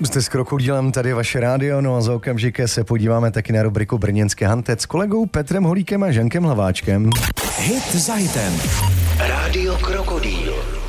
Jste s Krokodýlem, tady vaše rádio, no a za okamžik se podíváme taky na rubriku Brněnský hantec s kolegou Petrem Holíkem a Žankem Hlaváčkem. Hit za hitem. Rádio Krokodýl.